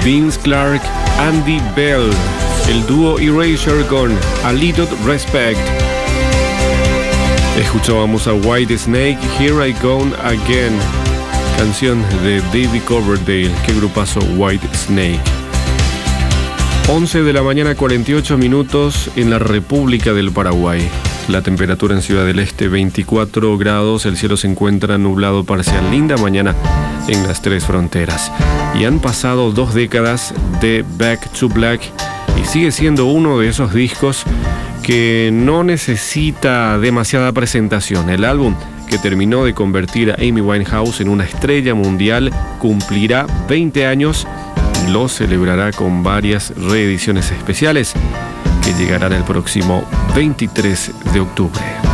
Vince Clarke, Andy Bell, el dúo Erasure con A Little Respect. Escuchábamos a Whitesnake, Here I Go Again, canción de David Coverdale. Qué grupazo Whitesnake. 11 de la mañana, 48 minutos en la República del Paraguay. La temperatura en Ciudad del Este 24 grados, el cielo se encuentra nublado parcial. Linda mañana en las tres fronteras. Y han pasado 2 décadas de Back to Black y sigue siendo uno de esos discos que no necesita demasiada presentación. El álbum que terminó de convertir a Amy Winehouse en una estrella mundial cumplirá 20 años y lo celebrará con varias reediciones especiales que llegarán el próximo 23 de octubre.